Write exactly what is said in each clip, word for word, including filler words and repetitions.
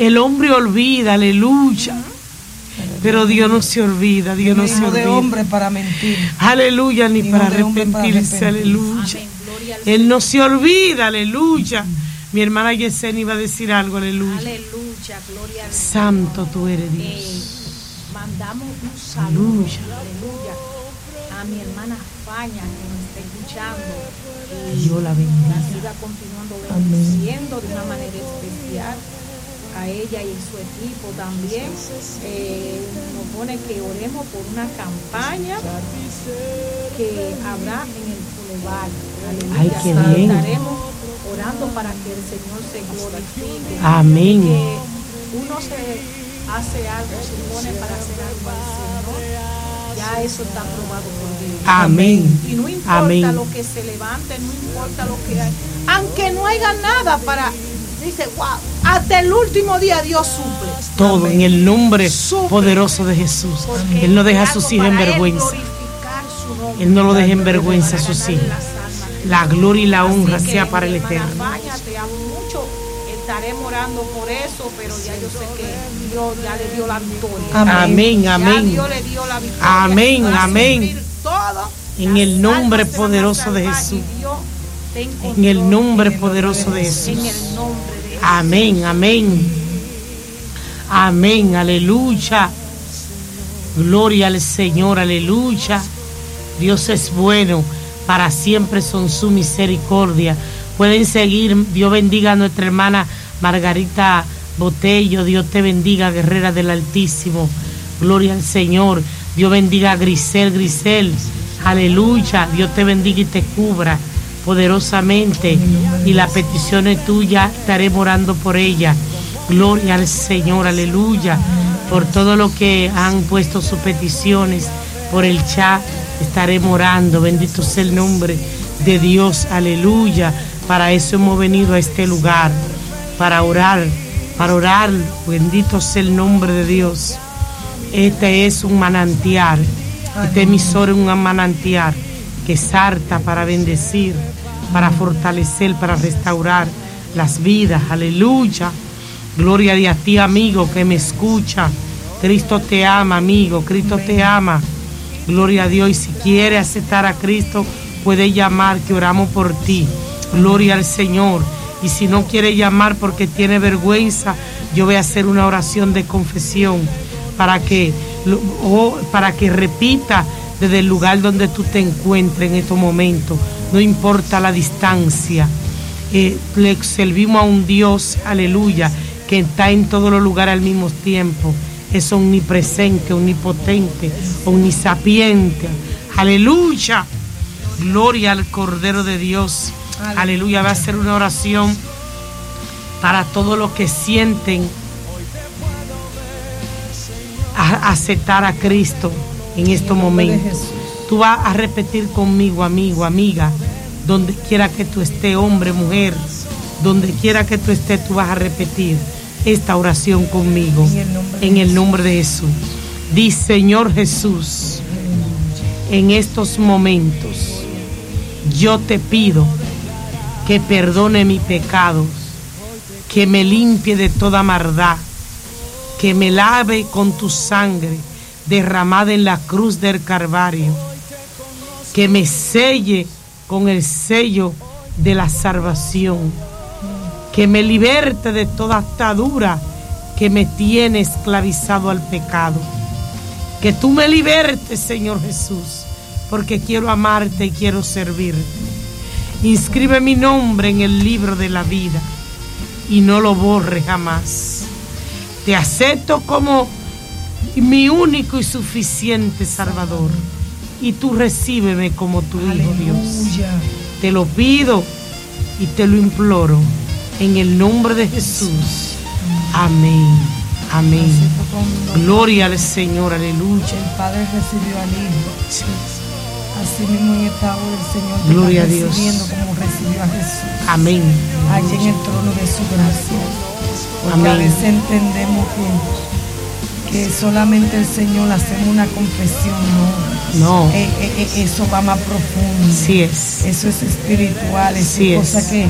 El hombre olvida, aleluya. Pero Dios no se olvida, Dios no se olvida. de hombre para mentir. Aleluya, ni para arrepentirse, aleluya. Él no se olvida, aleluya. Mi hermana Yesenia iba a decir algo, aleluya. Aleluya, gloria al Señor. Santo tú eres Dios. Eh, mandamos un saludo, aleluya. aleluya, a mi hermana Faña que nos está escuchando. Y Dios la bendiga. La siga continuando bendiciendo de una manera especial a ella y su equipo también. Eh, nos pone que oremos por una campaña que habrá en el Boulevard. Aleluya. Ay, qué bien. Estaremos orando para que el Señor se glorifique. Amén. Que uno se hace algo, se pone para hacer algo al Señor, ya eso está aprobado por Dios. Amén. Y no importa Amén. lo que se levante, no importa lo que hay, aunque no haya nada para, dice, wow, hasta el último día Dios suple. Todo Amén. en el nombre Suple. Poderoso de Jesús. Porque Él no deja a algo sus hijos en para Él vergüenza. glorificar su nombre. Él no lo deja en vergüenza a Para sus ganarle hijos. las almas. La gloria y la honra Así que, sea para el mi hermana Eterno. Faña, te amo mucho. Estaremos orando por eso, pero ya yo sé que Dios ya le dio la victoria. Amén, Ya amén. Dios le dio la victoria. Amén, Va a amén. suplir todo. En Las el nombre almas se van a poderoso de salvar Jesús. y Dios ten En control. el nombre poderoso de Jesús. En el nombre de Jesús. Amén, amén. Amén, aleluya. Gloria al Señor, aleluya. Dios es bueno, para siempre son su misericordia. Pueden seguir, Dios bendiga a nuestra hermana Margarita Botello, Dios te bendiga, guerrera del Altísimo. Gloria al Señor. Dios bendiga a Grisel, Grisel. Aleluya. Dios te bendiga y te cubra poderosamente. Y la petición es tuya, estaremos orando por ella. Gloria al Señor, aleluya. Por todo lo que han puesto sus peticiones por el chat, estaremos orando. Bendito sea el nombre de Dios, aleluya. Para eso hemos venido a este lugar, para orar, para orar. Bendito sea el nombre de Dios. Este es un manantial, este emisor es un manantial que salta para bendecir, para fortalecer, para restaurar las vidas, aleluya. Gloria a ti, amigo, que me escucha. Cristo te ama, amigo, Cristo te ama. Gloria a Dios. Y si quiere aceptar a Cristo, puede llamar, que oramos por ti. Gloria al Señor. Y si no quiere llamar porque tiene vergüenza, yo voy a hacer una oración de confesión para que, o para que repita desde el lugar donde tú te encuentres en estos momentos. No importa la distancia. Eh, le servimos a un Dios, aleluya, que está en todos los lugares al mismo tiempo. Es omnipresente, omnipotente, omnisapiente. Aleluya. Gloria al Cordero de Dios. Aleluya. Aleluya. Va a ser una oración para todos los que sienten a aceptar a Cristo en estos momentos. Tú vas a repetir conmigo, amigo, amiga, donde quiera que tú estés, hombre, mujer, donde quiera que tú estés, tú vas a repetir esta oración conmigo, en el nombre de Jesús. Dice: Señor Jesús, en estos momentos yo te pido que perdone mis pecados, que me limpie de toda maldad, que me lave con tu sangre derramada en la cruz del Calvario, que me selle con el sello de la salvación, que me liberte de toda atadura que me tiene esclavizado al pecado. Que tú me libertes, Señor Jesús, porque quiero amarte y quiero servirte. Inscribe mi nombre en el libro de la vida y no lo borre jamás. Te acepto como mi único y suficiente Salvador, y tú recíbeme como tu Hijo, Dios. Te lo pido y te lo imploro en el nombre de Jesús. Amén. Amén. Gloria al Señor, aleluya. El Padre recibió al Hijo. Sí. Así mismo en esta hora el Señor te Gloria está a Dios. recibiendo como recibió a Jesús. Amén. Allí en el trono de su gracia. Porque Amén. a veces entendemos que, que solamente el Señor hacemos una confesión, no. No. Eh, eh, eh, eso va más profundo. Sí es. Eso es espiritual, es Sí cosa es. que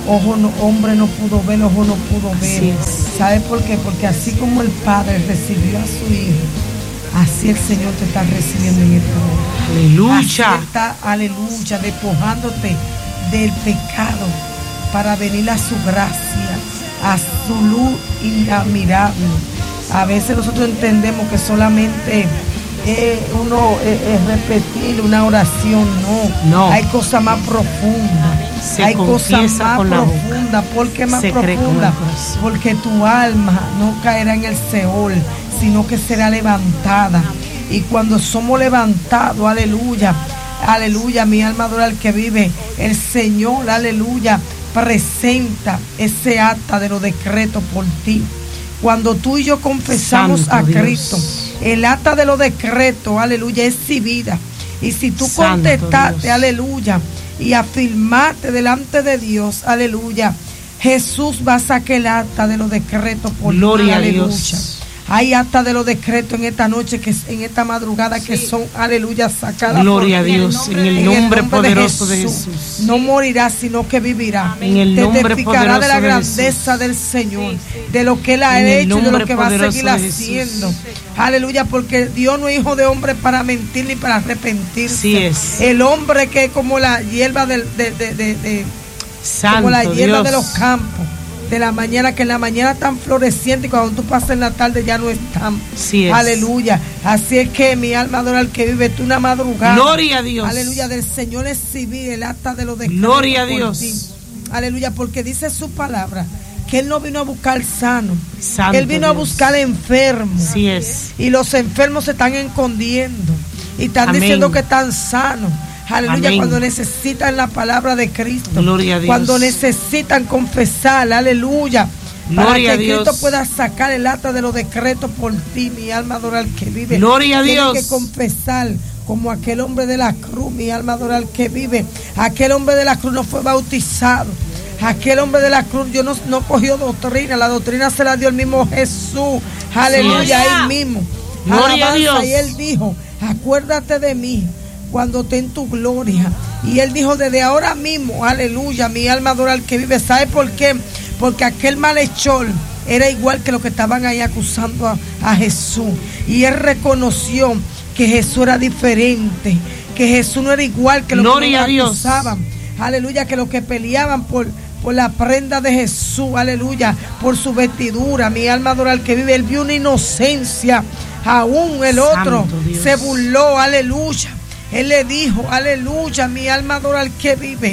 ojo no, hombre no pudo ver, ojo no pudo ver. Así es. ¿Sabe por qué? Porque así como el Padre recibió a su Hijo, así el Señor te está recibiendo en esta hora. Aleluya. Así está, aleluya, despojándote del pecado para venir a su gracia, a su luz inadmirable. A veces nosotros entendemos que solamente eh, uno eh, es repetir una oración, no. No. Hay cosas más profundas. Se Hay cosas más con la profundas. ¿Por qué más Se cree con profundas? el corazón. Porque tu alma no caerá en el Seol, sino que será levantada. Y cuando somos levantados, aleluya, aleluya, mi alma adora al que vive. El Señor, aleluya, presenta ese acta de los decretos por ti. Cuando tú y yo confesamos Santo a Dios. Cristo, el acta de los decretos, aleluya, es exhibida. Y si tú Santo contestaste, Dios. aleluya, y afirmaste delante de Dios, aleluya, Jesús va a sacar el acta de los decretos por ti, Gloria a aleluya. Dios. Hay acta de los decretos en esta noche, que en esta madrugada, que son, aleluya, sacadas. Gloria a por ti. Dios. En el En nombre poderoso de Jesús. Jesús. No morirá, sino que vivirá. En el nombre Testificará de la poderoso de grandeza del Señor, de lo que Él ha En el hecho y de lo nombre que va a poderoso seguir de Jesús. haciendo. Aleluya, porque Dios no es hijo de hombre para mentir ni para arrepentirse. Así es. El hombre que es como la hierba del, de, de, de, de- Santo como la hierba Dios. de los campos, de la mañana, que en la mañana están florecientes y cuando tú pasas en la tarde ya no están. Así es. Aleluya. Así es que mi alma adora al que vive tú una madrugada. Gloria a Dios. Aleluya, del Señor es civil el acta de los decretos. Gloria a por Dios. ti. Aleluya, porque dice su palabra que Él no vino a buscar sano. Santo Él vino a Dios. buscar enfermos. Así es. Y los enfermos se están escondiendo y están Amén. diciendo que están sanos. Aleluya, Amén. cuando necesitan la palabra de Cristo. Gloria a Dios. Cuando necesitan confesar, aleluya. Gloria para que a Dios. Cristo pueda sacar el acta de los decretos por ti, mi alma adora al que vive. Gloria a Tienes Dios. que confesar como aquel hombre de la cruz, mi alma adora al que vive. Aquel hombre de la cruz no fue bautizado. Aquel hombre de la cruz, Dios no, no cogió doctrina, la doctrina se la dio el mismo Jesús. Aleluya, Sí. Él mismo. Gloria a Alabanza. Dios. Y Él dijo, acuérdate de mí cuando esté en tu gloria. Y Él dijo, desde ahora mismo, aleluya, mi alma adora al que vive. ¿Sabe por qué? Porque aquel malhechor era igual que los que estaban ahí acusando a, a Jesús. Y Él reconoció que Jesús era diferente, que Jesús no era igual que los Gloria a que lo Dios. acusaban. Aleluya, que los que peleaban por, por la prenda de Jesús, aleluya, por su vestidura, mi alma adora al que vive. Él vio una inocencia, aún el otro Santo Dios. se burló, aleluya. Él le dijo, aleluya, mi alma adora al que vive,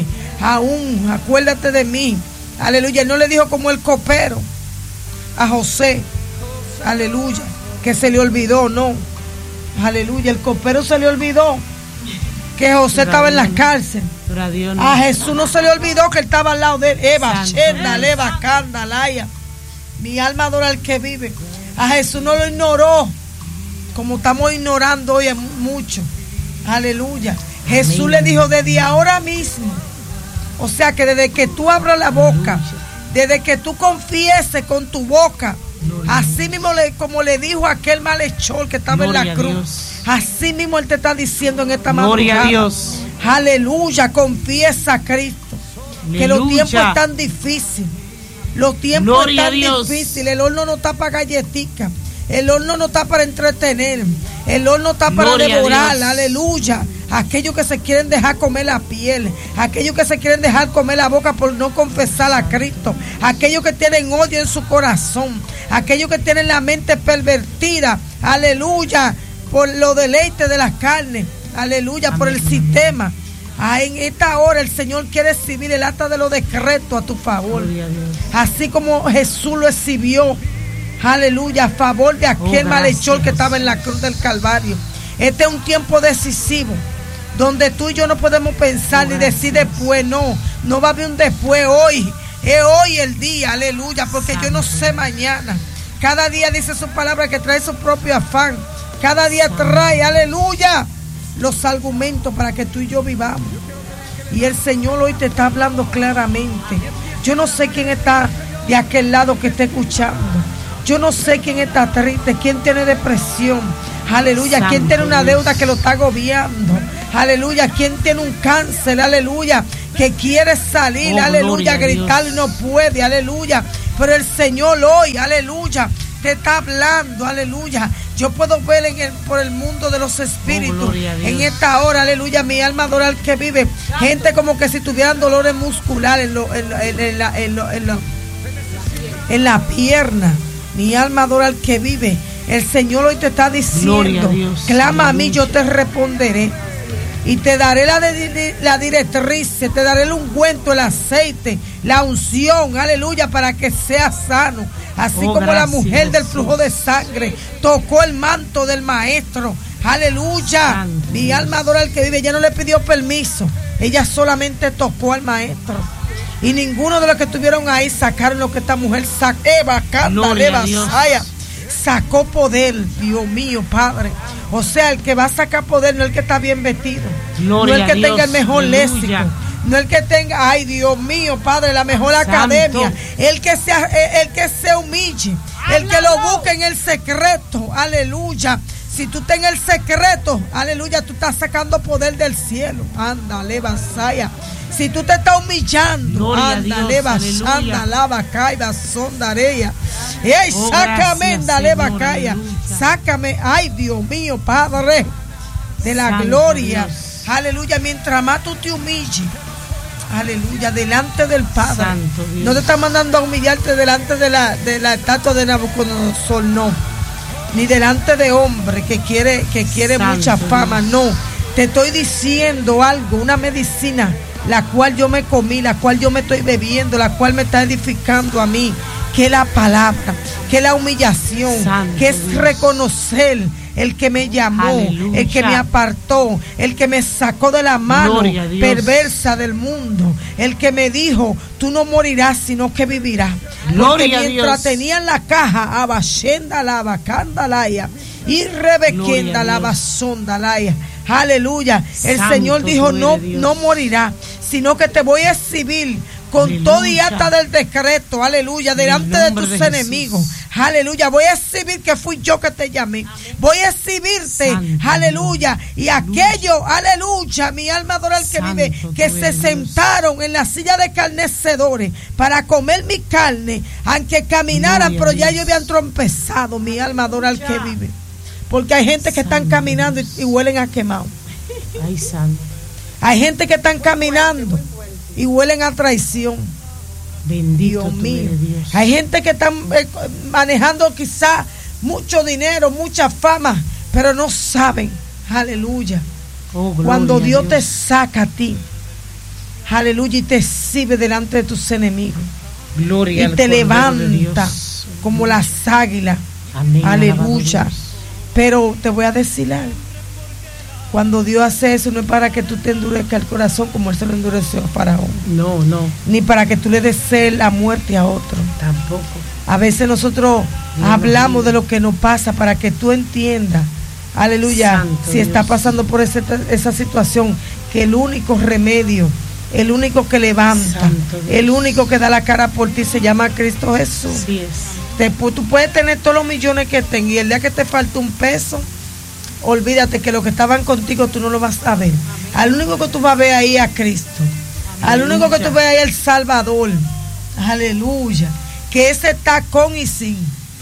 aún acuérdate de mí, aleluya. Él no le dijo como el copero a José, aleluya, que se le olvidó, no, aleluya. El copero se le olvidó que José Pero estaba en la Dios. cárcel. Pero a Dios no. A Jesús no se le olvidó que él estaba al lado de él. Eva, Santo Shenda, Dios. Leva, Canda, Laya. Mi alma adora al que vive. A Jesús no lo ignoró, como estamos ignorando hoy mucho. Aleluya. Jesús le dijo, desde ahora mismo, o sea que desde que tú abras la boca, desde que tú confieses con tu boca, así mismo le, como le dijo aquel malhechor que estaba Gloria en la a cruz, Dios. así mismo Él te está diciendo en esta Gloria madrugada. a Dios. Aleluya, confiesa a Cristo. Que los Aleluya. tiempos están difíciles. Los tiempos Gloria a están Dios. difíciles. El horno no está para galletica. El horno no está para entretener. El horno está para Gloria a devorar. Dios. Aleluya. Aquellos que se quieren dejar comer la piel. Aquellos que se quieren dejar comer la boca por no confesar a Cristo. Aquellos que tienen odio en su corazón. Aquellos que tienen la mente pervertida. Aleluya. Por los deleites de la carne. Aleluya. Por el sistema. Ah, en esta hora el Señor quiere exhibir el acta de los decretos a tu favor. Gloria a Dios. Así como Jesús lo exhibió, aleluya, a favor de aquel Oh, malhechor gracias. que estaba en la cruz del Calvario. Este es un tiempo decisivo, donde tú y yo no podemos pensar Oh, ni decir gracias. después, no, no va a haber un después hoy. Es hoy el día, aleluya, porque yo no sé mañana. Cada día dice su palabra que trae su propio afán. Cada día trae, aleluya, los argumentos para que tú y yo vivamos. Y el Señor hoy te está hablando claramente. Yo no sé quién está de aquel lado que está escuchando. Yo no sé quién está triste, quién tiene depresión. Aleluya, quién Santo tiene una Dios. deuda que lo está agobiando. Aleluya, quién tiene un cáncer. Aleluya, que quiere salir, Oh, aleluya, a gloria a gritar Dios. y no puede, aleluya. Pero el Señor hoy, aleluya, te está hablando, aleluya. Yo puedo ver en el, por el mundo de los espíritus, Oh, gloria a Dios. en esta hora, aleluya, mi alma adora al que vive. Gente como que si tuvieran dolores musculares en, lo, en, lo- en, en la, en, lo- en, lo- en la pierna. Mi alma adora al que vive. El Señor hoy te está Gloria diciendo, a Dios. clama a mí, Aleluya. yo te responderé. Y te daré la, de- la directriz, te daré el ungüento, el aceite, la unción, aleluya, para que seas sano. Así Oh, como la gracias, mujer del Jesús. flujo de sangre tocó el manto del maestro. Aleluya. Santo Mi Dios. alma adora al que vive. Ella no le pidió permiso. Ella solamente tocó al maestro. Y ninguno de los que estuvieron ahí sacaron lo que esta mujer sacó. Eva, canta, Gloria Eva, a Dios. Saya. Sacó poder, Dios mío, Padre. O sea, el que va a sacar poder no es el que está bien vestido. Gloria no el que a Dios. tenga el mejor Aleluya. léxico. No el que tenga, ay Dios mío, Padre, la mejor Santo. academia. El que se, el que se humille. El que lo busque en el secreto. Aleluya. Si tú estás en el secreto, aleluya, tú estás sacando poder del cielo. Ándale, vasaya. Si tú te estás humillando, Gloria a ándale, Dios, vasanda, aleluya. lava, caiba, sondareya. Ey, Oh, sácame, gracias, dale, Señor, vacaya. aleluya. Sácame, ay Dios mío, Padre, de la Santo gloria. Dios. Aleluya, mientras más tú te humilles, aleluya, delante del Padre. Santo Dios. No te está mandando a humillarte delante de la, de la estatua de Nabucodonosor, no. Ni delante de hombre que quiere, que quiere Santo mucha fama, Dios. no. Te estoy diciendo algo, una medicina, la cual yo me comí, la cual yo me estoy bebiendo, la cual me está edificando a mí, que es la palabra, que es la humillación, Santo que es Dios. reconocer el que me llamó, Aleluya. el que me apartó, el que me sacó de la mano Gloria a Dios. perversa del mundo, el que me dijo, tú no morirás, sino que vivirás. Gloria a Porque mientras Dios. tenía en la caja, abashenda la bacandalaya y rebequenda Gloria a la Dios. basondalaya. Aleluya. El Santo Señor dijo, tú no, eres Dios. no morirá, sino que te voy a exhibir con Aleluya. todo y hasta del decreto, aleluya, En delante el de nombre tus de enemigos. Jesús. Aleluya, voy a exhibir que fui yo que te llamé. Voy a exhibirte, Santo aleluya. Y Dios. aquello, aleluya, mi alma adora al que Santo vive, que tú se eres Dios. sentaron en la silla de carnecedores para comer mi carne, aunque caminaran, Gloria pero a ya Dios. ellos habían trompezado. Mi alma adora al que vive. Porque hay gente que están Santo caminando y, y huelen a quemado. Ay, santo. Hay gente que están caminando y huelen a traición. Bendito Dios tú mío. eres Dios. Hay gente que están eh, manejando quizá mucho dinero, mucha fama, pero no saben, aleluya. Oh, gloria Cuando a Dios te saca a ti, aleluya, y te exhibe delante de tus enemigos Gloria y al te Cordero de levanta Dios. como las águilas, Amén. aleluya. alabado Dios. Pero te voy a decir algo. Cuando Dios hace eso, no es para que tú te endurezcas el corazón como Él se lo endureció a Faraón, No, no, ni para que tú le desees la muerte a otro. tampoco. A veces nosotros Dios hablamos mío. de lo que nos pasa para que tú entiendas, aleluya, Santo si Dios. está pasando por ese- esa situación, que el único remedio, el único que levanta, Santo Dios. el único que da la cara por ti se llama Cristo Jesús. Así es. Después tú puedes tener todos los millones que tengas y el día que te falta un peso, olvídate que los que estaban contigo tú no lo vas a ver. Al único que tú vas a ver ahí es a Cristo. Al único que tú ves ahí es el Salvador. Aleluya. Que ese está con y sin.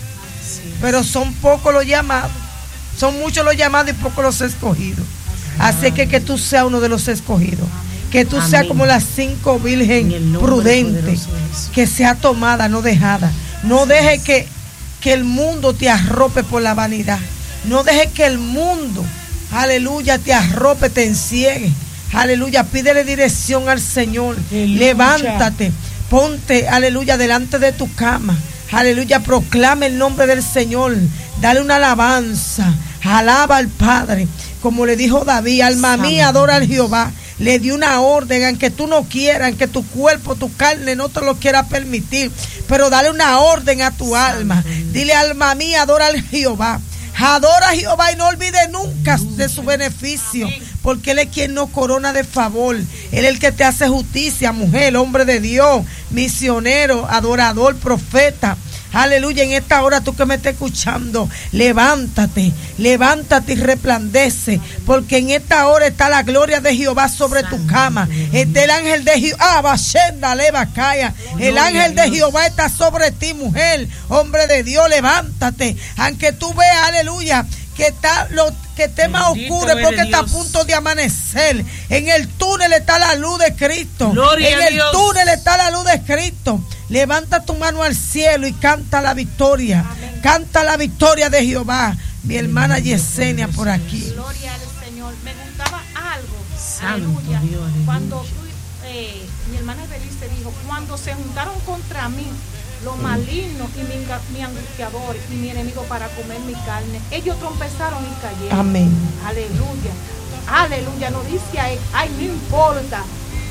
Pero son pocos los llamados. Son muchos los llamados y pocos los escogidos. Así que que tú seas uno de los escogidos. Que tú seas Amén. como las cinco En el virgen nombre prudentes. poderoso de Jesús. Que sea tomada, no dejada. No deje que, que el mundo te arrope por la vanidad. No deje que el mundo, aleluya, te arrope, te enciegue. Aleluya, pídele dirección al Señor. Aleluya. Levántate, ponte, aleluya, delante de tu cama. Aleluya, proclama el nombre del Señor. Dale una alabanza. Alaba al Padre. Como le dijo David, alma Santo mía, adora al Dios. Jehová. Le dio una orden, aunque tú no quieras, aunque tu cuerpo, tu carne no te lo quiera permitir. Pero dale una orden a tu alma. Dios. Dile, alma mía, adora al Jehová. Adora a Jehová y no olvide nunca de su beneficio, porque Él es quien nos corona de favor. Él es el que te hace justicia, mujer, hombre de Dios, misionero, adorador, profeta. Aleluya, en esta hora tú que me estás escuchando, levántate, levántate y resplandece, porque en esta hora está la gloria de Jehová sobre tu cama. Está el ángel de Jehová, Bashenda, Leva, Calla. El ángel de Jehová está sobre ti, mujer, hombre de Dios, levántate. Aunque tú veas, aleluya, que está lo que esté más oscuro es porque está a punto de amanecer. En el túnel está la luz de Cristo. Gloria en el túnel está la luz de Cristo. Levanta tu mano al cielo y canta la victoria. Amén. Canta la victoria de Jehová. Mi hermana Yesenia por aquí. Gloria al Señor. Me gustaba algo. Santo Aleluya. Dios, aleluya. Cuando eh, mi hermana Belice dijo, cuando se juntaron contra mí los malignos y mi, mi angustiador y mi enemigo para comer mi carne, ellos trompezaron y cayeron. Amén. Aleluya. Aleluya. No dice ahí, ay, no importa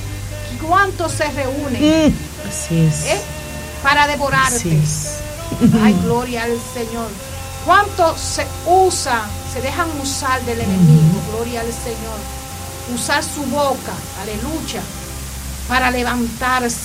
cuántos se reúnen. Mm. Así es. ¿Eh? Para devorarte. Así es. Ay, gloria al Señor. ¿Cuántos se usan, se dejan usar del enemigo? Gloria al Señor. Usar su boca, aleluya, para levantarse.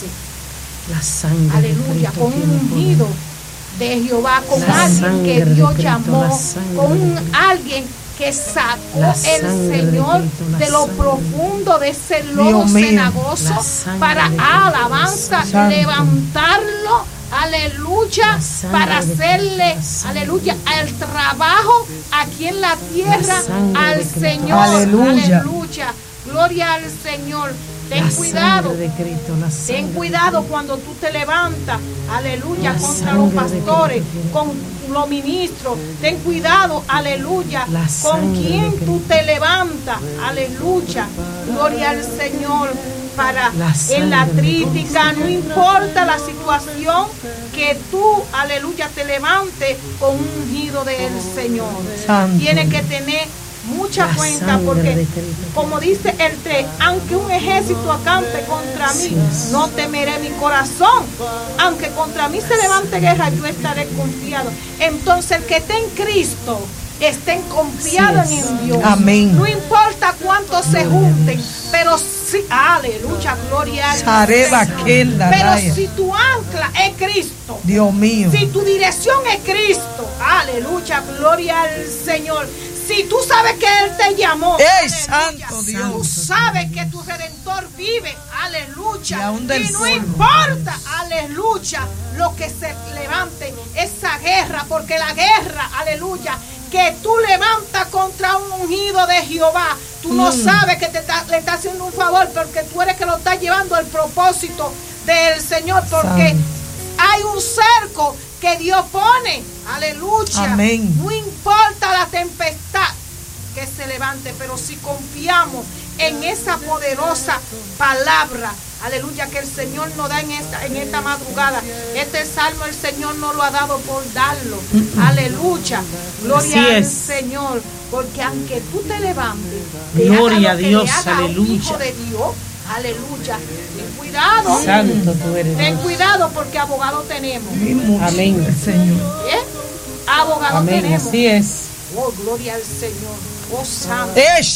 La sangre. Aleluya, con un ungido de Jehová, con la alguien que Dios Cristo, llamó, con un, alguien que sacó el Señor de, de lo sangre. profundo de ese lodo cenagoso para alabanza, levantarlo, aleluya, para hacerle, aleluya, el trabajo aquí en la tierra al Señor, aleluya. aleluya, gloria al Señor. Ten la cuidado, de Cristo, la ten cuidado cuando tú te levantas, aleluya, la contra los pastores, con los ministros. Ten cuidado, aleluya, con quien tú te levantas, aleluya, gloria al Señor. Para la en la crítica, no importa la situación, que tú, aleluya, te levantes con un ungido del Señor. Santo. Tienes que tener mucha la cuenta, porque como dice el tres, aunque un ejército acampe contra mí, sí, no temeré mi corazón. Aunque contra mí se levante guerra, yo estaré confiado. Entonces el que esté en Cristo, estén confiados sí, en Dios. Amén. No importa cuántos se junten, pero sí, aleluya, gloria al Señor. Pero si tu ancla es Cristo, Dios mío, si tu dirección es Cristo, aleluya, gloria al Señor. Si tú sabes que Él te llamó, ¡Ey, santo Dios! Tú sabes que tu Redentor vive, aleluya. Y, y no polvo. importa, aleluya, lo que se levante esa guerra, porque la guerra, aleluya, que tú levantas contra un ungido de Jehová, tú mm. no sabes que te está, le está haciendo un favor, porque tú eres que lo estás llevando al propósito del Señor, porque San. hay un cerco que Dios pone, aleluya. Amén. No importa la tempestad que se levante, pero si confiamos en esa poderosa palabra, aleluya, que el Señor nos da en esta, en esta madrugada. Este salmo el Señor nos lo ha dado por darlo, mm-hmm. aleluya, gloria Así al es. Señor, porque aunque tú te levantes, gloria a Dios, aleluya, hijo de Dios, aleluya, ten cuidado, santo tú eres, ten cuidado, porque abogado tenemos. Amén, Señor. ¿Eh? Abogado Amén, tenemos. Así es. Oh, gloria al Señor. Oh, santo.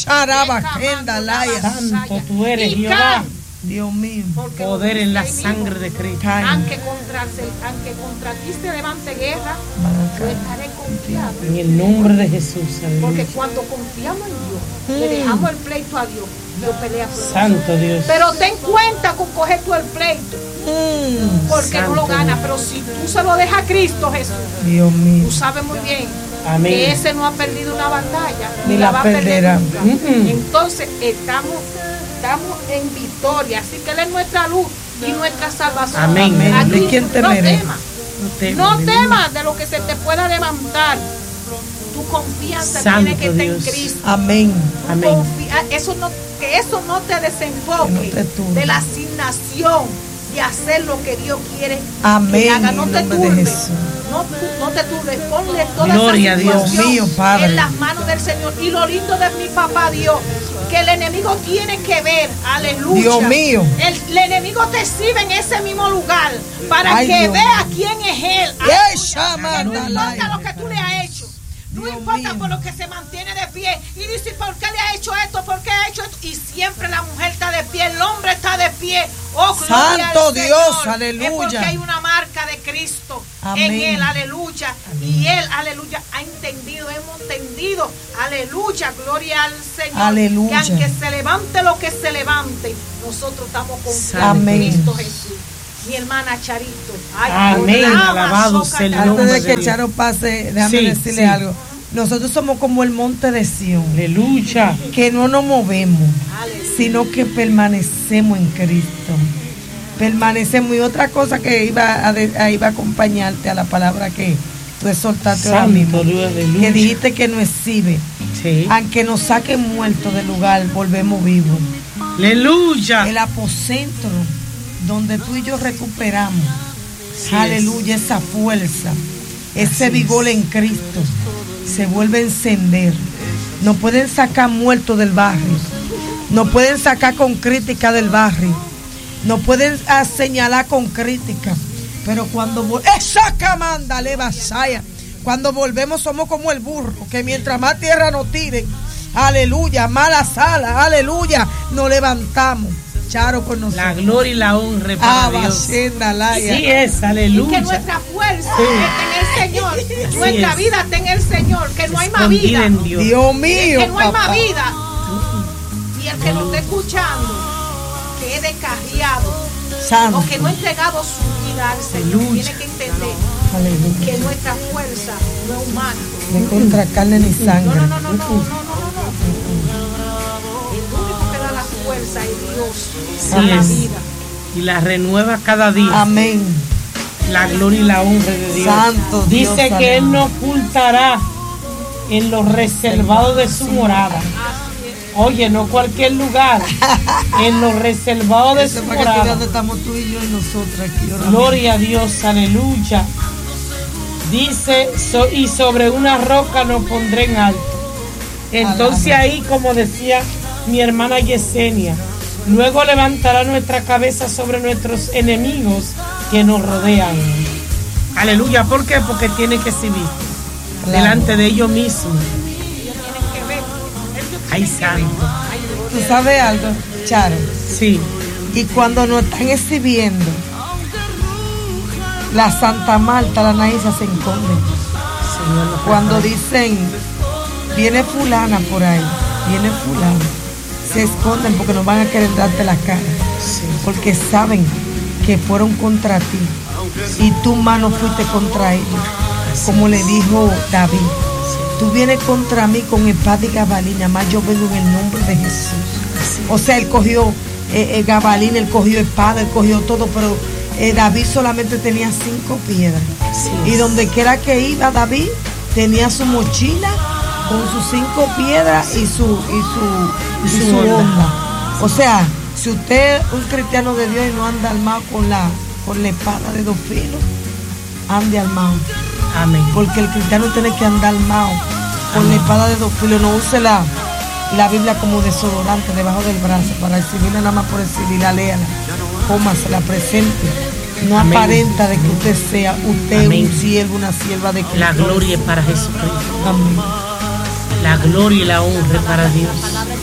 Santo tú eres, Jehová. Dios mío, poder en la sangre de Cristo. Aunque contra, aunque contra ti se levante guerra, yo estaré confiado. En el nombre de Jesús. Aleluya. Porque cuando confiamos en Dios, mm. le dejamos el pleito a Dios, Dios pelea por nosotros. Santo Dios. Pero ten cuenta con coger tú el pleito, mm. porque Santo no lo ganas. Pero si tú se lo dejas a Cristo Jesús, Dios mío, tú sabes muy bien Amén. que ese no ha perdido una batalla, ni, ni la, la va a perder nunca. Mm-hmm. Entonces estamos Estamos en victoria, así que Él es nuestra luz y nuestra salvación. Amén. Aquí, ¿De quién te no temas? temas, no temas, no temas de lo que se te pueda levantar. Tu confianza Santo tiene que estar Dios. en Cristo. Amén. Amén. Confía, eso no, que eso no te desenfoque no te de la asignación de hacer lo que Dios quiere Amén. que haga. No te turbes. No, no te turbes. Ponle toda Gloria esa situación Dios mío, Padre. en las manos del Señor. Y lo lindo de mi papá Dios, que el enemigo tiene que ver, aleluya. Dios mío. El, el enemigo te sirve en ese mismo lugar para Ay, que Dios vea quién es Él. Aleluya. Aleluya. No importa lo que tú le has hecho. No Dios importa mío. por lo que se mantiene de pie. Y dice, ¿por qué le ha hecho esto? ¿Por qué ha hecho esto? Y siempre la mujer está de pie, el hombre está de pie. Oh, gloria Santo al Dios, Señor. aleluya. Es porque hay una marca de Cristo Amén. en él, aleluya. Amén. Y él, aleluya, ha entendido, hemos entendido, aleluya, gloria al Señor. Aleluya. Que aunque se levante lo que se levante, nosotros estamos confiados Amén. en Cristo Jesús. Mi hermana Charito. Ay, Amén. alaba, Alabado soca, sea el alaba. nombre Antes de que Dios. Charo pase, déjame Sí, decirle sí. algo. Nosotros somos como el monte de Sión, Aleluya. que no nos movemos, Aleluya. sino que permanecemos en Cristo. Permanecemos. Y otra cosa que iba a, de- a- iba a acompañarte a la palabra que tú exhortaste ahora Santo mismo, Dios, aleluya. que dijiste que no exhibe. Sí. Aunque nos saquen muertos del lugar, volvemos vivos. Aleluya. El aposento donde tú y yo recuperamos, Sí aleluya, esa fuerza, ese Así vigor es. en Cristo se vuelve a encender. Nos pueden sacar muertos del barrio, nos pueden sacar con crítica del barrio, nos pueden ah, señalar con crítica, pero cuando vol- esa camanda le vasaya, cuando volvemos somos como el burro, que mientras más tierra nos tiren, aleluya, mala sala, aleluya, nos levantamos. Charo con nosotros. La gloria y la honra para Ah, Dios. Bashenda, Laya. Sí es, Y que aleluya. nuestra fuerza Sí. está en el Señor, nuestra es. vida está en el Señor, que no hay más Escondida vida, en Dios. Dios mío, que no hay más papá. vida. Y el que lo esté escuchando, que es descarriado, Santo. o que no ha entregado su vida al Señor, Aleluya. tiene que entender Aleluya. que nuestra fuerza no es humana. No contra carne ni No, sangre. no, no, no, no, no, no, no. El único que da la fuerza es Dios, Sí da la es. vida. Y la renueva cada día. Amén. La gloria y la honra de Dios. Santo Dios, Dice que Él aleluya. no ocultará en los reservados de su morada. Oye, no cualquier lugar. En los reservados de Eso su para que tú veas morada. dónde estamos tú y yo y nosotros aquí. ahora mismo. Gloria a Dios, aleluya. Dice, so- y sobre una roca nos pondré en alto. Entonces Alaba. ahí, como decía mi hermana Yesenia, luego levantará nuestra cabeza sobre nuestros enemigos que nos rodean. Aleluya, ¿por qué? Porque tiene que exhibir Claro. delante de ellos mismos. Ellos tienen que ver. Ellos Ay, tienen que ver. santo. Ay, Tú sabes algo, Charo. Sí, Y cuando nos están exhibiendo, la Santa Marta, la Naisa se esconden. Señor, nos Cuando prepara. dicen, viene fulana por ahí, viene fulana, se esconden porque no van a querer darte la cara. Sí. Porque saben que fueron contra ti y tú mano fuiste contra ellos. Como le dijo David, tú vienes contra mí con espada y gabalina, más yo vengo en el nombre de Jesús. O sea, él cogió eh, eh, gabalina, él cogió espada, él cogió todo, pero eh, David solamente tenía cinco piedras. Sí. Y donde quiera que iba David, tenía su mochila con sus cinco piedras y su, y su, y Y su su onda. onda. O sea, si usted es un cristiano de Dios y no anda armado con la, con la espada de dos filos, ande armado. Amén. Porque el cristiano tiene que andar armado con la espada de dos filos. No use la, la Biblia como desodorante debajo del brazo para exhibirla nada más por exhibirla, léala, cómasela, presente. No Amén. aparenta de que usted sea usted Amén. un siervo, una sierva de Cristo. La gloria es para Jesucristo. Amén. La gloria y la honra es para Dios.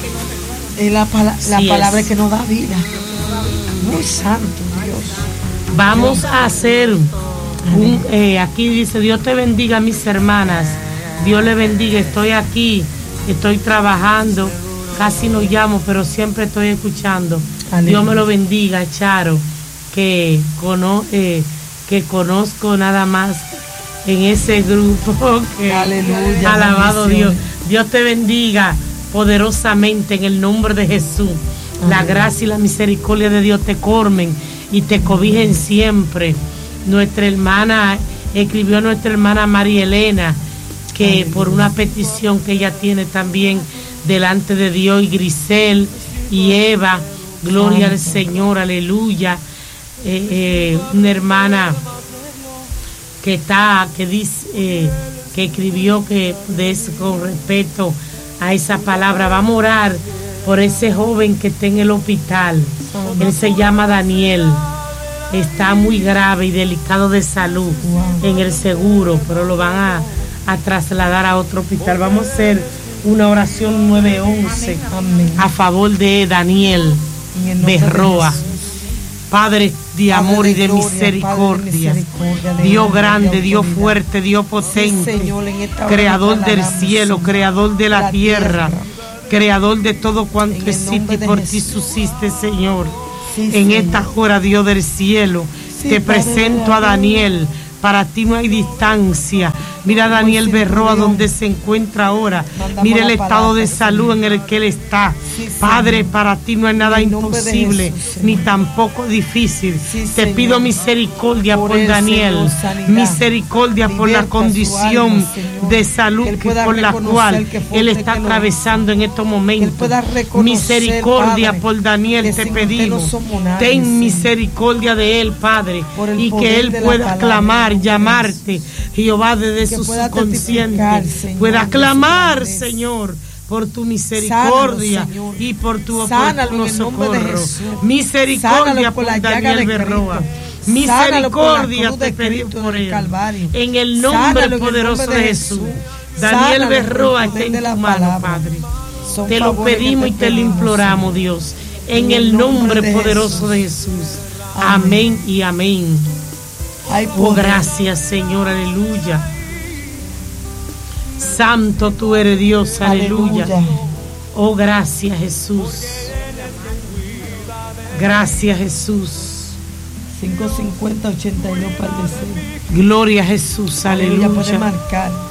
Es la, pala- la Sí palabra es. que nos da vida. Muy santo Dios. Vamos a hacer un, eh, aquí dice, Dios te bendiga, mis hermanas. Dios le bendiga, estoy aquí, estoy trabajando, casi no llamo, pero siempre estoy escuchando. Aleluya. Dios me lo bendiga, Charo, que, cono, eh, que conozco nada más en ese grupo. Que, Aleluya, alabado Dios. bendiciones. Dios te bendiga poderosamente en el nombre de Jesús. La Amén. gracia y la misericordia de Dios te cormen y te cobijen siempre. Nuestra hermana, escribió nuestra hermana María Elena, que Aleluya. por una petición que ella tiene también delante de Dios, y Grisel y Eva, gloria Amén. al Señor, aleluya. Eh, eh, una hermana que está, que dice, eh, que escribió que de eso, con respecto a esa palabra, vamos a orar por ese joven que está en el hospital. Él se llama Daniel, está muy grave y delicado de salud Wow. en el seguro, pero lo van a, a trasladar a otro hospital. Vamos a hacer una oración nueve once a favor de Daniel Berroa. Padre de amor y de misericordia, Dios grande, Dios fuerte, Dios potente, creador del cielo, creador de la tierra, creador de todo cuanto existe, y por ti subsiste, Señor. En esta hora, Dios del cielo, te presento a Daniel. Para ti no hay distancia. Mira a Daniel Berroa donde se encuentra ahora. Mira el estado de salud en el que él está. Padre, para ti no hay nada imposible ni tampoco difícil. Te pido misericordia por Daniel, misericordia por la condición de salud por la cual él está atravesando en estos momentos. Misericordia por Daniel te pedimos. Ten misericordia de él, Padre, y que él pueda clamar, llamarte, Jehová, desde su subconsciente, pueda clamar, Señor, por tu misericordia y por tu oportuno socorro. Misericordia por Daniel Berroa. Misericordia te pedimos por él. En el nombre poderoso de Jesús. Daniel Berroa está en tu mano, Padre. Te lo pedimos y te lo imploramos, Dios. En el nombre poderoso de Jesús. Amén y amén. Oh, gracias, Señor, aleluya. Santo tú eres Dios, aleluya. Oh, gracias, Jesús. Gracias, Jesús. cinco cincuenta ochenta y dos para el deseo. Gloria a Jesús, aleluya. Aleluya, puede marcar.